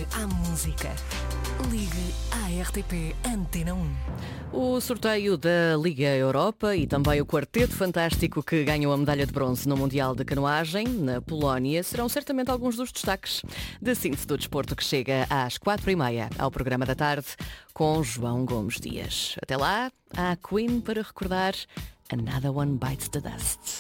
à música. Ligue à RTP Antena 1. O sorteio da Liga Europa e também o quarteto fantástico que ganhou a medalha de bronze no Mundial de Canoagem, na Polónia, serão certamente alguns dos destaques da síntese do desporto que chega às 4h30 ao programa da tarde com João Gomes Dias. Até lá, há a Queen para recordar Another One Bites the Dust.